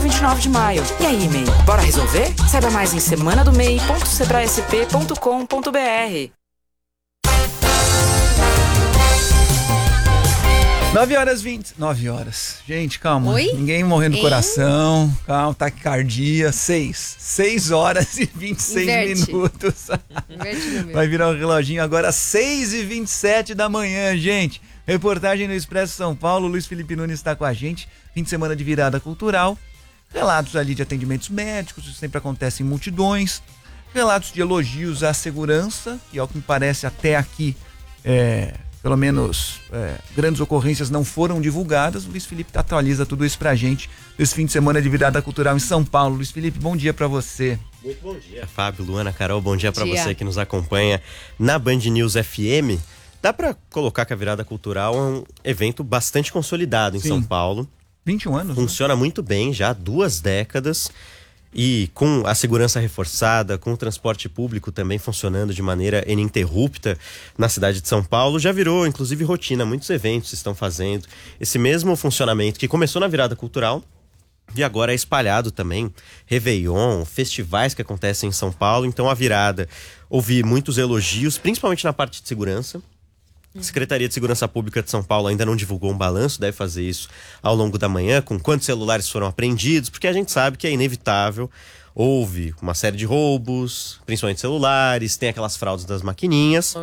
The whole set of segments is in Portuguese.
ou 29 de maio. E aí, MEI, bora resolver? Saiba mais em semanadomei.sebraesp.com.br. 9 horas. Gente, calma. Oi? Ninguém morrendo do coração. Calma, taquicardia. 6 horas e 26 Inverte. minutos. Inverte no meu. Vai virar o reloginho agora, 6h27 da manhã, gente. Reportagem no Expresso São Paulo. Luiz Felipe Nunes está com a gente. Fim de semana de virada cultural. Relatos ali de atendimentos médicos, isso sempre acontece em multidões. Relatos de elogios à segurança, que ao que me parece até aqui, pelo menos grandes ocorrências não foram divulgadas. O Luiz Felipe atualiza tudo isso pra gente desse fim de semana de virada cultural em São Paulo. Luiz Felipe, bom dia pra você. Muito bom dia, Fábio, Luana, Carol, bom dia pra você que nos acompanha na Band News FM. Dá pra colocar que a virada cultural é um evento bastante consolidado em São Paulo. 21 anos. Funciona muito bem já há 2 décadas. E com a segurança reforçada, com o transporte público também funcionando de maneira ininterrupta na cidade de São Paulo, já virou inclusive rotina. Muitos eventos estão fazendo esse mesmo funcionamento que começou na virada cultural e agora é espalhado também. Réveillon, festivais que acontecem em São Paulo. Então a virada, ouvi muitos elogios, principalmente na parte de segurança. A Secretaria de Segurança Pública de São Paulo ainda não divulgou um balanço, deve fazer isso ao longo da manhã, com quantos celulares foram apreendidos, porque a gente sabe que é inevitável. Houve uma série de roubos, principalmente celulares, tem aquelas fraudes das maquininhas,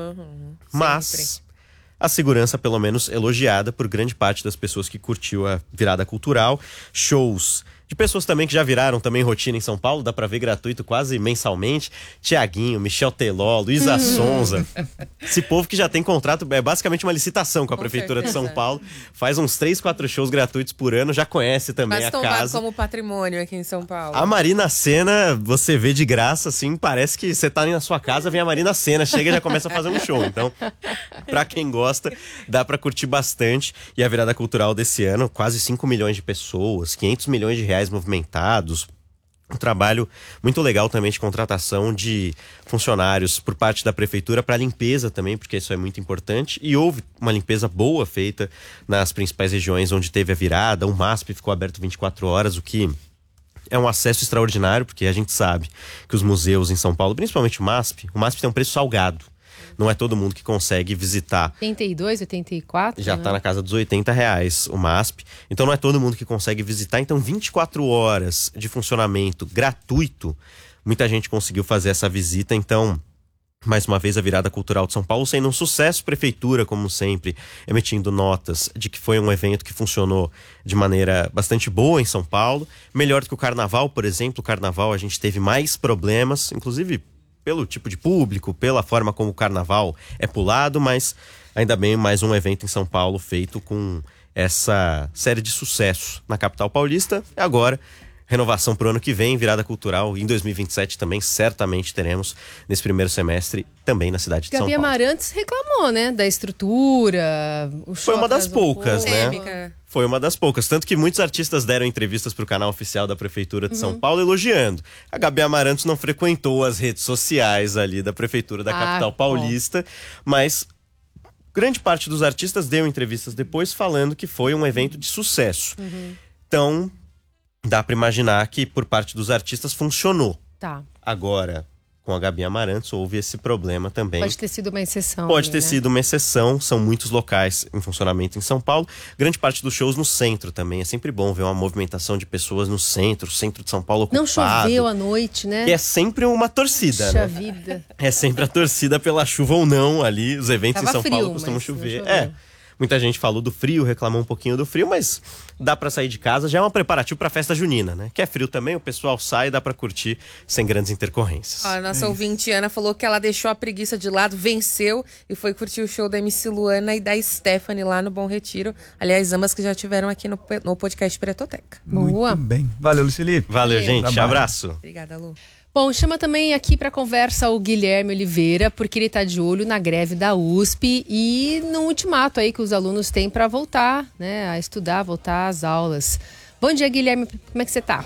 mas a segurança, pelo menos, elogiada por grande parte das pessoas que curtiu a virada cultural. Shows de pessoas também que já viraram também rotina em São Paulo, dá pra ver gratuito quase mensalmente. Tiaguinho, Michel Teló, Luísa Sonza. Esse povo que já tem contrato, é basicamente uma licitação com a Prefeitura de São Paulo. Faz uns 3, 4 shows gratuitos por ano, já conhece também a casa. Como patrimônio aqui em São Paulo. A Marina Sena, você vê de graça, assim, parece que você tá na sua casa, vem a Marina Sena, chega e já começa a fazer um show. Então, pra quem gosta, dá pra curtir bastante. E a virada cultural desse ano, quase 5 milhões de pessoas, 500 milhões de reais movimentados. Um trabalho muito legal também de contratação de funcionários por parte da prefeitura para limpeza também, porque isso é muito importante. E houve uma limpeza boa feita nas principais regiões onde teve a virada. O MASP ficou aberto 24 horas, o que é um acesso extraordinário, porque a gente sabe que os museus em São Paulo, principalmente o MASP tem um preço salgado. Não é todo mundo que consegue visitar. 82, 84? Já tá na casa dos R$80 o MASP. Então não é todo mundo que consegue visitar. Então 24 horas de funcionamento gratuito. Muita gente conseguiu fazer essa visita. Então, mais uma vez, a virada cultural de São Paulo sendo um sucesso. Prefeitura, como sempre, emitindo notas de que foi um evento que funcionou de maneira bastante boa em São Paulo. Melhor do que o Carnaval, por exemplo. O Carnaval a gente teve mais problemas, inclusive pelo tipo de público, pela forma como o Carnaval é pulado, mas ainda bem mais um evento em São Paulo feito com essa série de sucesso na capital paulista. E agora, renovação para o ano que vem, virada cultural em 2027 também, certamente teremos nesse primeiro semestre também na cidade de São Paulo. Gabi Amarantos reclamou, né, da estrutura. Foi uma das poucas, né? Foi uma das poucas, tanto que muitos artistas deram entrevistas para o canal oficial da Prefeitura de São Paulo elogiando. A Gabi Amarantos não frequentou as redes sociais ali da Prefeitura da capital paulista, mas grande parte dos artistas deu entrevistas depois falando que foi um evento de sucesso. Então, dá para imaginar que por parte dos artistas funcionou. Tá. Agora, com a Gabi Amarantos houve esse problema também. Pode ter sido uma exceção. Pode ter sido uma exceção, são muitos locais em funcionamento em São Paulo. Grande parte dos shows no centro também. É sempre bom ver uma movimentação de pessoas no centro, o centro de São Paulo ocupado. Não choveu à noite, né? E é sempre uma torcida, Puxa né? vida. É sempre a torcida pela chuva ou não ali. Os eventos Tava em São frio, Paulo costumam mas chover. não choveu. Muita gente falou do frio, reclamou um pouquinho do frio, mas dá pra sair de casa, já é um preparativo pra festa junina, né? Que é frio também, o pessoal sai e dá pra curtir sem grandes intercorrências. A nossa ouvinte Ana falou que ela deixou a preguiça de lado, venceu e foi curtir o show da MC Luana e da Stephanie lá no Bom Retiro. Aliás, ambas que já tiveram aqui no podcast Pretoteca. Boa. Muito bem. Valeu, Luiz Felipe. Valeu, gente. Trabalho. Abraço. Obrigada, Lu. Bom, chama também aqui para conversa o Guilherme Oliveira, porque ele está de olho na greve da USP e no ultimato aí que os alunos têm para voltar, né, a estudar, voltar às aulas. Bom dia, Guilherme, como é que você está?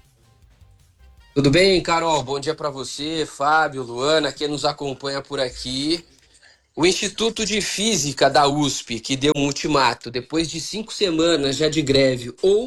Tudo bem, Carol? Bom dia para você, Fábio, Luana, quem nos acompanha por aqui. O Instituto de Física da USP, que deu um ultimato, depois de 5 semanas já de greve, ou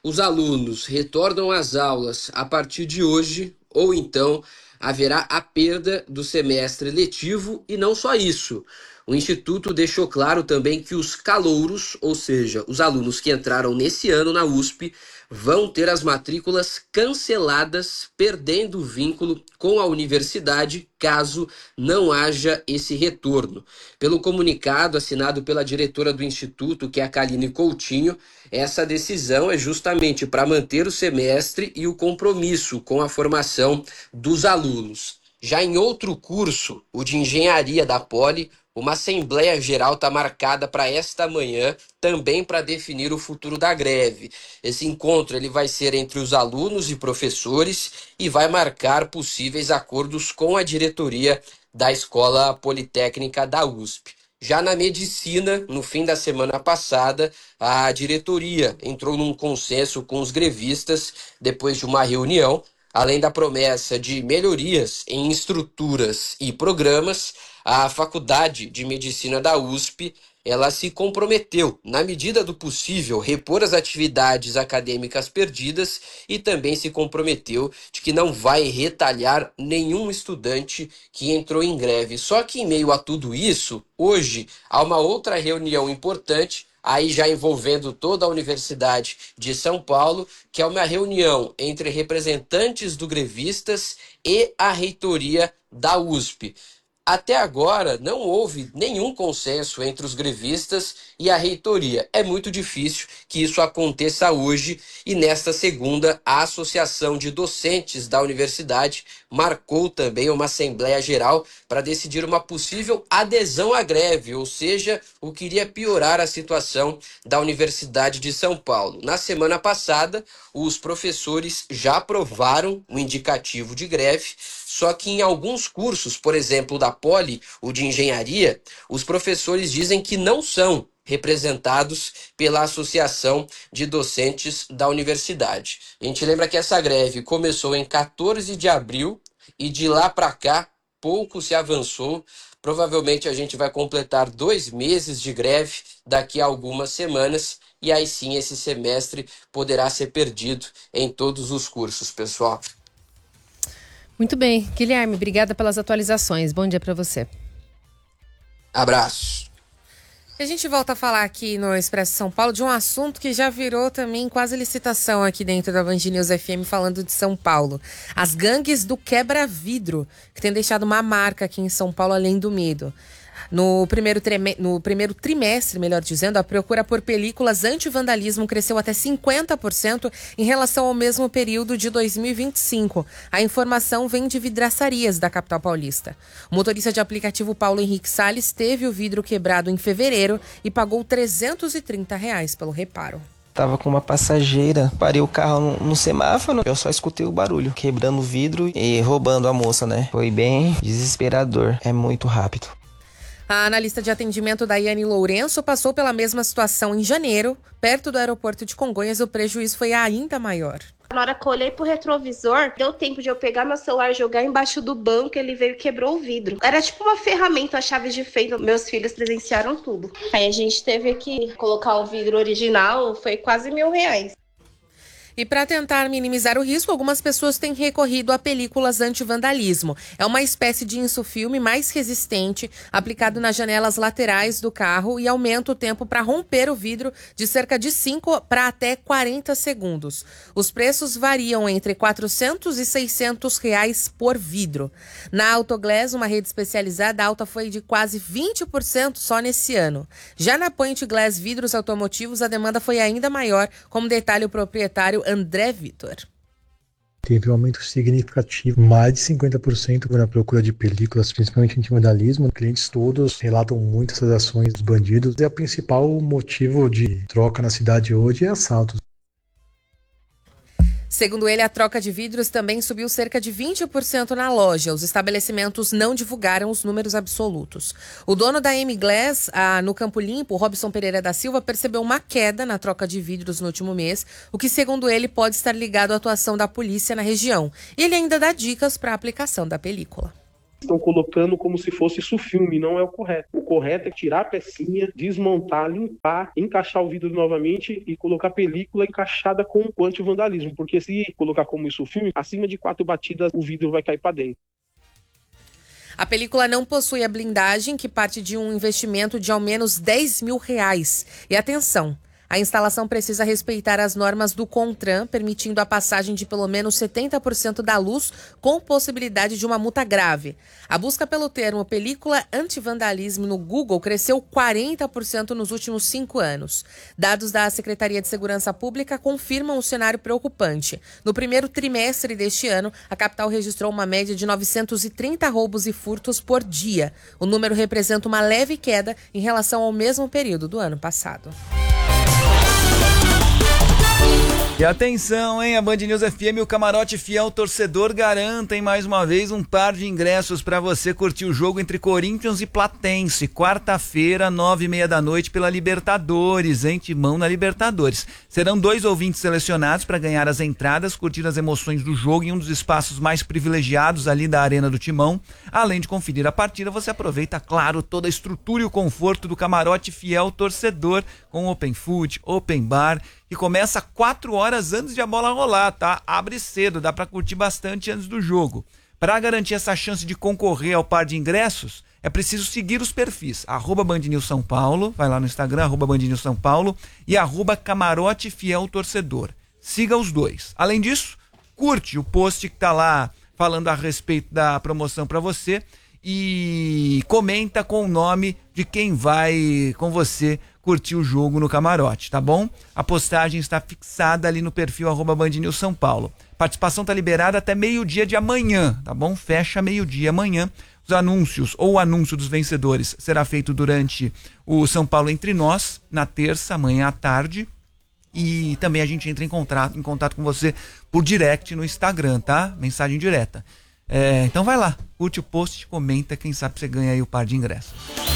os alunos retornam às aulas a partir de hoje, ou então haverá a perda do semestre letivo e não só isso. O Instituto deixou claro também que os calouros, ou seja, os alunos que entraram nesse ano na USP, vão ter as matrículas canceladas, perdendo o vínculo com a universidade, caso não haja esse retorno. Pelo comunicado assinado pela diretora do Instituto, que é a Kaline Coutinho, essa decisão é justamente para manter o semestre e o compromisso com a formação dos alunos. Já em outro curso, o de engenharia da Poli, uma Assembleia Geral está marcada para esta manhã, também para definir o futuro da greve. Esse encontro ele vai ser entre os alunos e professores e vai marcar possíveis acordos com a diretoria da Escola Politécnica da USP. Já na medicina, no fim da semana passada, a diretoria entrou num consenso com os grevistas depois de uma reunião. Além da promessa de melhorias em estruturas e programas, a Faculdade de Medicina da USP, ela se comprometeu, na medida do possível, repor as atividades acadêmicas perdidas e também se comprometeu de que não vai retalhar nenhum estudante que entrou em greve. Só que em meio a tudo isso, hoje há uma outra reunião importante, aí já envolvendo toda a Universidade de São Paulo, que é uma reunião entre representantes do grevistas e a reitoria da USP. Até agora, não houve nenhum consenso entre os grevistas e a reitoria. É muito difícil que isso aconteça hoje e nesta segunda, a Associação de Docentes da Universidade marcou também uma Assembleia Geral para decidir uma possível adesão à greve, ou seja, o que iria piorar a situação da Universidade de São Paulo. Na semana passada, os professores já aprovaram o indicativo de greve, só que em alguns cursos, por exemplo, da Poli, o de engenharia, os professores dizem que não são representados pela Associação de Docentes da Universidade. A gente lembra que essa greve começou em 14 de abril e de lá para cá pouco se avançou. Provavelmente a gente vai completar 2 meses de greve daqui a algumas semanas e aí sim esse semestre poderá ser perdido em todos os cursos, pessoal. Muito bem. Guilherme, obrigada pelas atualizações. Bom dia para você. Abraço. A gente volta a falar aqui no Expresso São Paulo de um assunto que já virou também quase licitação aqui dentro da Band News FM, falando de São Paulo. As gangues do quebra-vidro, que tem deixado uma marca aqui em São Paulo além do medo. No primeiro trimestre, melhor dizendo, a procura por películas anti-vandalismo cresceu até 50% em relação ao mesmo período de 2025. A informação vem de vidraçarias da capital paulista. O motorista de aplicativo Paulo Henrique Salles teve o vidro quebrado em fevereiro e pagou R$330 pelo reparo. Tava com uma passageira, parei o carro no semáforo, eu só escutei o barulho, quebrando o vidro e roubando a moça, né? Foi bem desesperador, é muito rápido. A analista de atendimento Daiane Lourenço passou pela mesma situação em janeiro. Perto do aeroporto de Congonhas, o prejuízo foi ainda maior. Na hora que eu olhei pro retrovisor, deu tempo de eu pegar meu celular, jogar embaixo do banco, ele veio e quebrou o vidro. Era tipo uma ferramenta, a chave de fenda. Meus filhos presenciaram tudo. Aí a gente teve que colocar o vidro original, foi quase R$1.000. E para tentar minimizar o risco, algumas pessoas têm recorrido a películas anti-vandalismo. É uma espécie de insufilme mais resistente, aplicado nas janelas laterais do carro e aumenta o tempo para romper o vidro de cerca de 5 para até 40 segundos. Os preços variam entre R$400 e R$600 por vidro. Na Autoglass, uma rede especializada, a alta foi de quase 20% só nesse ano. Já na Point Glass Vidros Automotivos, a demanda foi ainda maior, como detalha o proprietário André Vitor. Teve um aumento significativo, mais de 50% na procura de películas, principalmente anti-vandalismo. Clientes todos relatam muito essas ações dos bandidos. E o principal motivo de troca na cidade hoje é assaltos. Segundo ele, a troca de vidros também subiu cerca de 20% na loja. Os estabelecimentos não divulgaram os números absolutos. O dono da M-Glass, no Campo Limpo, Robson Pereira da Silva, percebeu uma queda na troca de vidros no último mês, o que, segundo ele, pode estar ligado à atuação da polícia na região. E ele ainda dá dicas para a aplicação da película. Estão colocando como se fosse isso filme, não é o correto. O correto é tirar a pecinha, desmontar, limpar, encaixar o vidro novamente e colocar película encaixada com o anti-vandalismo, porque se colocar como isso filme, acima de 4 batidas o vidro vai cair para dentro. A película não possui a blindagem, que parte de um investimento de ao menos R$10 mil. E atenção, a instalação precisa respeitar as normas do CONTRAN, permitindo a passagem de pelo menos 70% da luz, com possibilidade de uma multa grave. A busca pelo termo película antivandalismo no Google cresceu 40% nos últimos 5 anos. Dados da Secretaria de Segurança Pública confirmam o cenário preocupante. No primeiro trimestre deste ano, a capital registrou uma média de 930 roubos e furtos por dia. O número representa uma leve queda em relação ao mesmo período do ano passado. E atenção, hein? A Band News FM e o Camarote Fiel Torcedor garantem mais uma vez um par de ingressos para você curtir o jogo entre Corinthians e Platense, quarta-feira, 9h30 da noite, pela Libertadores, hein? Timão na Libertadores. Serão 2 ouvintes selecionados para ganhar as entradas, curtir as emoções do jogo em um dos espaços mais privilegiados ali da Arena do Timão. Além de conferir a partida, você aproveita, claro, toda a estrutura e o conforto do Camarote Fiel Torcedor, com open food, open bar, que começa 4 horas antes de a bola rolar, tá? Abre cedo, dá pra curtir bastante antes do jogo. Para garantir essa chance de concorrer ao par de ingressos, é preciso seguir os perfis @BandNewsSãoPaulo, vai lá no Instagram, @BandNewsSãoPaulo e @CamaroteFielTorcedor. Siga os dois. Além disso, curte o post que tá lá falando a respeito da promoção para você e comenta com o nome de quem vai com você curtir o jogo no camarote, tá bom? A postagem está fixada ali no perfil @BandNewsSãoPaulo. Participação tá liberada até meio-dia de amanhã, tá bom? Fecha meio-dia amanhã. Os anúncios ou o anúncio dos vencedores será feito durante o São Paulo Entre Nós, na terça, amanhã à tarde. E também a gente entra em contato com você por direct no Instagram, tá? Mensagem direta. Então vai lá, curte o post, comenta, quem sabe você ganha aí o par de ingressos.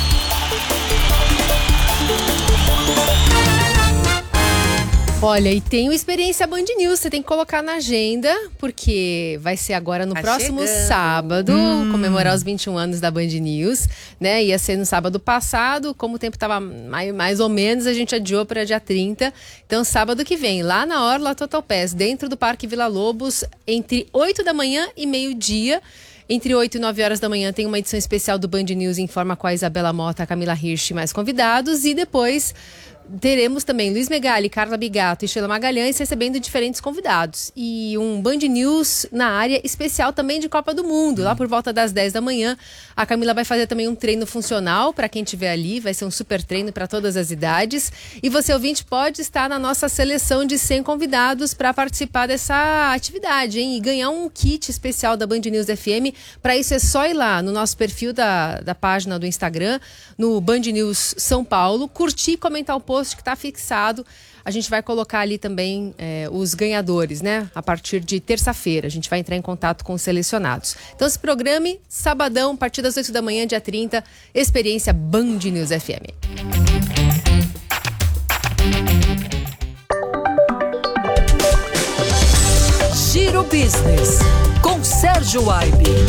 Olha, e tem o Experiência Band News, você tem que colocar na agenda, porque vai ser agora no próximo sábado, comemorar os 21 anos da Band News, né? Ia ser no sábado passado, como o tempo tava mais ou menos, a gente adiou para dia 30. Então, sábado que vem, lá na Orla Total Pass, dentro do Parque Vila Lobos, entre 8 da manhã e meio-dia. Entre 8 e 9 horas da manhã tem uma edição especial do Band News Informa com a Isabela Mota, a Camila Hirsch e mais convidados. E depois teremos também Luiz Megali, Carla Bigato e Sheila Magalhães recebendo diferentes convidados. E um Band News na área especial também de Copa do Mundo. Lá por volta das 10 da manhã, a Camila vai fazer também um treino funcional para quem estiver ali. Vai ser um super treino para todas as idades. E você, ouvinte, pode estar na nossa seleção de 100 convidados para participar dessa atividade, hein? E ganhar um kit especial da Band News FM. Para isso é só ir lá no nosso perfil da página do Instagram, no Band News São Paulo, curtir e comentar o post que está fixado. A gente vai colocar ali também os ganhadores, né? A partir de terça-feira, a gente vai entrar em contato com os selecionados. Então se programe, sabadão, a partir das 8 da manhã, dia 30, Experiência Band News FM. Giro Business, com Sérgio Aibe.